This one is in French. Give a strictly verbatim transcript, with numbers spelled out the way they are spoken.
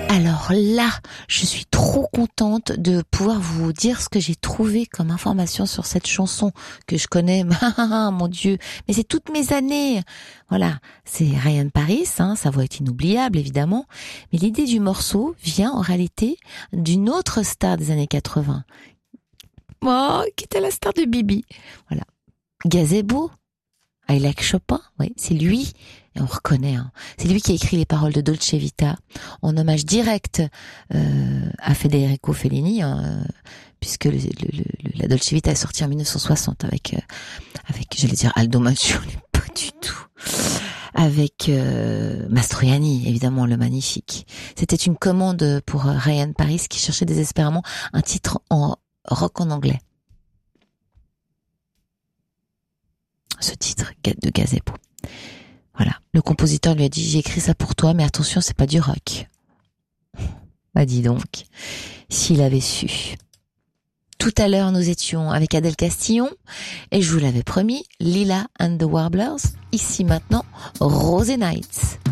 Alors là, je suis trop contente de pouvoir vous dire ce que j'ai trouvé comme information sur cette chanson que je connais, mon Dieu, mais c'est toutes mes années. Voilà, c'est Ryan Paris, hein, sa voix est inoubliable évidemment, mais l'idée du morceau vient en réalité d'une autre star des années quatre-vingts. Oh, qui était la star de Bibi. Voilà, Gazebo. I Like Chopin, oui, c'est lui, et on reconnaît, hein. C'est lui qui a écrit les paroles de Dolce Vita, en hommage direct euh, à Federico Fellini, hein, puisque le, le, le, la Dolce Vita est sortie en mille neuf cent soixante avec, euh, avec, j'allais dire Aldo Mangione, pas du tout, avec euh, Mastroianni, évidemment, le magnifique. C'était une commande pour euh, Ryan Paris qui cherchait désespérément un titre en rock en anglais. Ce titre de Gazebo. Voilà. Le compositeur lui a dit, j'ai écrit ça pour toi, mais attention, c'est pas du rock. Bah, dis donc. S'il avait su. Tout à l'heure, nous étions avec Adèle Castillon, et je vous l'avais promis, Lila and the Warblers. Ici maintenant, Rosé Nights.